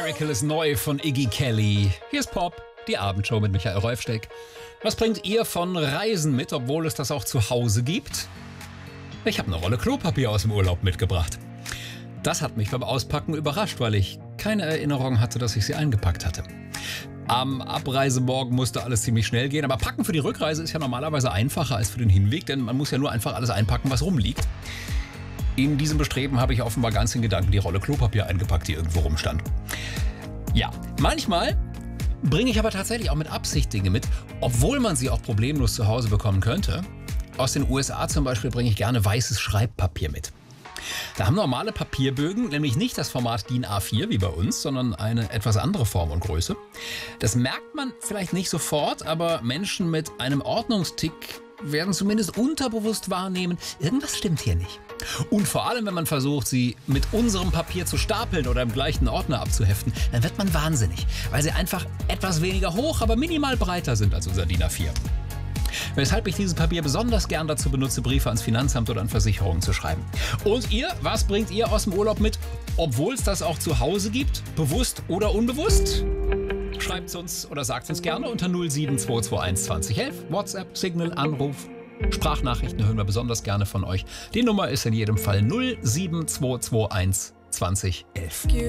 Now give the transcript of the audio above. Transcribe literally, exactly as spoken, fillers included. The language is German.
Miracle ist neu von Iggy Kelly. Hier ist Pop, die Abendshow mit Michael Rolfsteck. Was bringt ihr von Reisen mit, obwohl es das auch zu Hause gibt? Ich habe eine Rolle Klopapier aus dem Urlaub mitgebracht. Das hat mich beim Auspacken überrascht, weil ich keine Erinnerung hatte, dass ich sie eingepackt hatte. Am Abreisemorgen musste alles ziemlich schnell gehen, aber Packen für die Rückreise ist ja normalerweise einfacher als für den Hinweg, denn man muss ja nur einfach alles einpacken, was rumliegt. In diesem Bestreben habe ich offenbar ganz in Gedanken die Rolle Klopapier eingepackt, die irgendwo rumstand. Ja, manchmal bringe ich aber tatsächlich auch mit Absicht Dinge mit, obwohl man sie auch problemlos zu Hause bekommen könnte. Aus den U S A zum Beispiel bringe ich gerne weißes Schreibpapier mit. Da haben normale Papierbögen nämlich nicht das Format DIN A vier wie bei uns, sondern eine etwas andere Form und Größe. Das merkt man vielleicht nicht sofort, aber Menschen mit einem Ordnungstick werden zumindest unterbewusst wahrnehmen, irgendwas stimmt hier nicht. Und vor allem, wenn man versucht, sie mit unserem Papier zu stapeln oder im gleichen Ordner abzuheften, dann wird man wahnsinnig, weil sie einfach etwas weniger hoch, aber minimal breiter sind als unser DIN A vier. Weshalb ich dieses Papier besonders gern dazu benutze, Briefe ans Finanzamt oder an Versicherungen zu schreiben. Und ihr, was bringt ihr aus dem Urlaub mit, obwohl es das auch zu Hause gibt, bewusst oder unbewusst? Schreibt es uns oder sagt es uns gerne unter null sieben zwei zwei eins zwanzig elf, WhatsApp, Signal, Anruf. Sprachnachrichten hören wir besonders gerne von euch. Die Nummer ist in jedem Fall null sieben zwei zwei eins zwanzig elf.